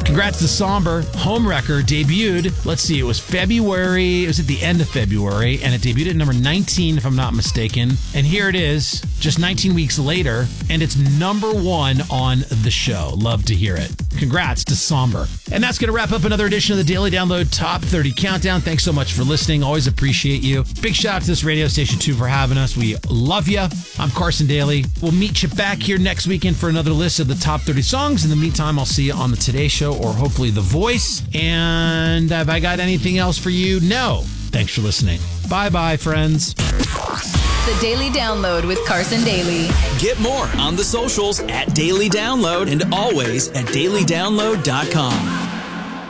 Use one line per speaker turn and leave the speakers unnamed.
Congrats to Somber. Homewrecker debuted, let's see, it was February, it was at the end of February, and it debuted at number 19, if I'm not mistaken. And here it is, just 19 weeks later, and it's number 1 on the show. Love to hear it. Congrats to Somber. And that's going to wrap up another edition of the Daily Download Top 30 Countdown. Thanks so much for listening. Always appreciate you. Big shout out to this radio station, too, for having us. We love you. I'm Carson Daly. We'll meet you back here next weekend for another list of the top 30 songs. In the meantime, I'll see you on the Today Show or hopefully The Voice. And have I got anything else for you? No. Thanks for listening. Bye-bye, friends.
The Daily Download with Carson Daly.
Get more on the socials at Daily Download and always at dailydownload.com.